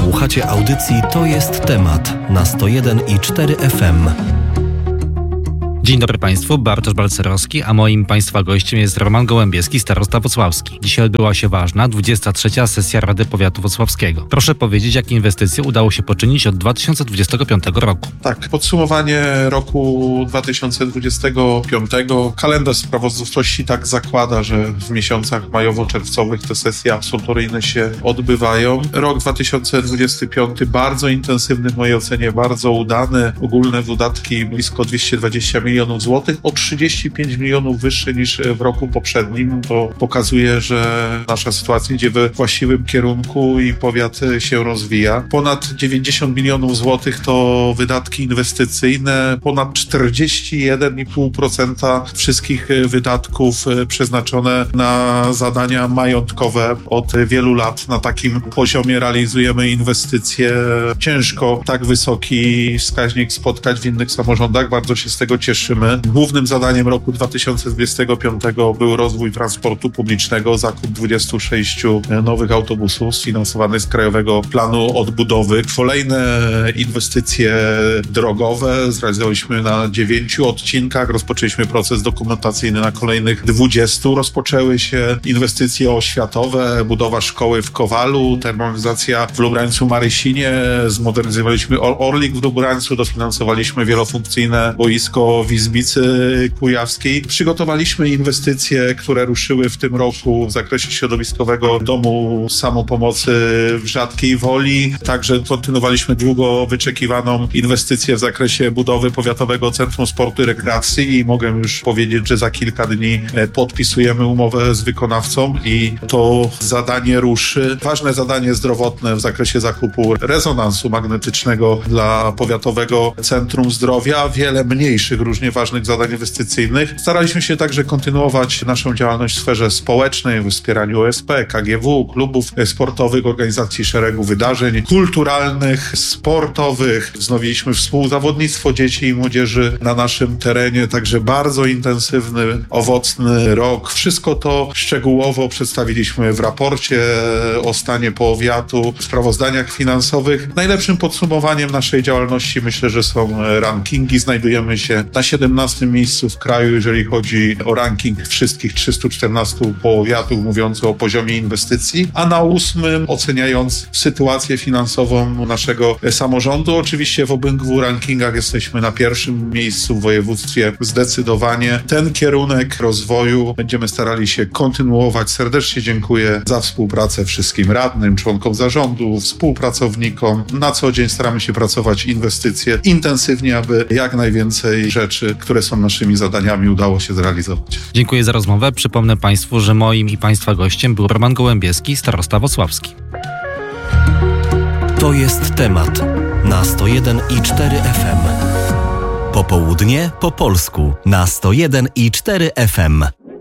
Słuchacie audycji To jest temat na 101,4 FM. Dzień dobry Państwu, Bartosz Balcerowski, a moim Państwa gościem jest Roman Gołębieski, starosta wocławski. Dzisiaj odbyła się ważna 23. sesja Rady Powiatu Wocławskiego. Proszę powiedzieć, jakie inwestycje udało się poczynić od 2025 roku. Tak, podsumowanie roku 2025. Kalendarz sprawozdawczości tak zakłada, że w miesiącach majowo-czerwcowych te sesje absolutoryjne się odbywają. Rok 2025 bardzo intensywny w mojej ocenie, bardzo udany. Ogólne wydatki blisko 220 milionów złotych, o 35 milionów wyższe niż w roku poprzednim. To pokazuje, że nasza sytuacja idzie we właściwym kierunku i powiat się rozwija. Ponad 90 milionów złotych to wydatki inwestycyjne, ponad 41,5% wszystkich wydatków przeznaczone na zadania majątkowe. Od wielu lat na takim poziomie realizujemy inwestycje. Ciężko tak wysoki wskaźnik spotkać w innych samorządach. Bardzo się z tego cieszymy. Głównym zadaniem roku 2025 był rozwój transportu publicznego, zakup 26 nowych autobusów sfinansowanych z Krajowego Planu Odbudowy. Kolejne inwestycje drogowe zrealizowaliśmy na 9 odcinkach. Rozpoczęliśmy proces dokumentacyjny na kolejnych 20. Rozpoczęły się inwestycje oświatowe, budowa szkoły w Kowalu, termomodernizacja w Lubrańcu-Marysinie, zmodernizowaliśmy Orlik w Lubrańcu, dofinansowaliśmy wielofunkcyjne boisko w Izbicy Kujawskiej. Przygotowaliśmy inwestycje, które ruszyły w tym roku w zakresie środowiskowego Domu Samopomocy w Rzadkiej Woli. Także kontynuowaliśmy długo wyczekiwaną inwestycję w zakresie budowy Powiatowego Centrum Sportu i Rekreacji i mogę już powiedzieć, że za kilka dni podpisujemy umowę z wykonawcą i to zadanie ruszy. Ważne zadanie zdrowotne w zakresie zakupu rezonansu magnetycznego dla Powiatowego Centrum Zdrowia. Wiele mniejszych, różnie ważnych zadań inwestycyjnych. Staraliśmy się także kontynuować naszą działalność w sferze społecznej, w wspieraniu OSP, KGW, klubów sportowych, organizacji szeregu wydarzeń kulturalnych, sportowych. Wznowiliśmy współzawodnictwo dzieci i młodzieży na naszym terenie, także bardzo intensywny, owocny rok. Wszystko to szczegółowo przedstawiliśmy w raporcie o stanie powiatu, w sprawozdaniach finansowych. Najlepszym podsumowaniem naszej działalności myślę, że są rankingi. Znajdujemy się na 17 miejscu w kraju, jeżeli chodzi o ranking wszystkich 314 powiatów mówiący o poziomie inwestycji, a na 8 oceniając sytuację finansową naszego samorządu. Oczywiście w obydwu rankingach jesteśmy na pierwszym miejscu w województwie. Zdecydowanie ten kierunek rozwoju będziemy starali się kontynuować. Serdecznie dziękuję za współpracę wszystkim radnym, członkom zarządu, współpracownikom. Na co dzień staramy się pracować inwestycje intensywnie, aby jak najwięcej rzeczy, które są naszymi zadaniami, udało się zrealizować. Dziękuję za rozmowę. Przypomnę Państwu, że moim i Państwa gościem był Roman Gołębieski, starosta wocławski. To jest temat na 101,4 FM. Popołudnie po polsku na 101,4 FM.